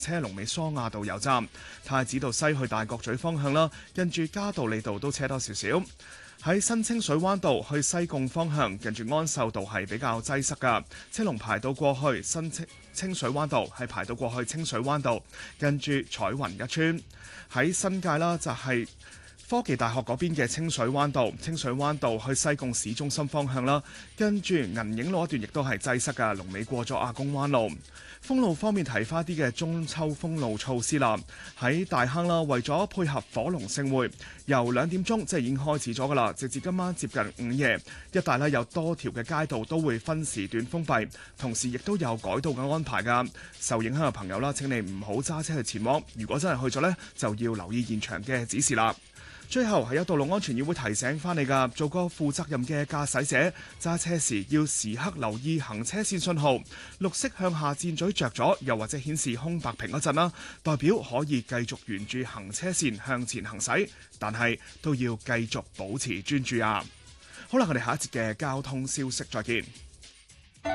車龍尾梳亞道油站，太子道西去大角咀方向啦，近住嘉道理道都車多少少。喺新清水灣道去西貢方向，近住安秀道係比較擠塞㗎，車龍排到過去清水灣道，係排到過去清水灣道，近住彩雲一村。喺新界啦，就係科技大學嗰邊嘅清水灣道去西貢市中心方向啦，跟住銀影路一段亦都係擠塞㗎，龍尾過咗亞公灣路。封路方面提翻啲嘅中秋封路措施啦，喺大坑啦，為咗配合火龍盛會，由2點鐘即係已經開始咗噶啦，直至今晚接近午夜，一帶有多條嘅街道都會分時段封閉，同時亦都有改道嘅安排噶。受影響嘅朋友啦，請你唔好揸車去前往，如果真係去咗呢，就要留意現場嘅指示啦。最後係有道路安全議會提醒翻你㗎，做個負責任嘅駕駛者，揸車時要時刻留意行車線信號，綠色向下箭嘴着咗，又或者顯示空白屏嗰陣啦，代表可以繼續沿住行車線向前行駛，但係都要繼續保持專注啊！好啦，我哋下一節嘅交通消息再見。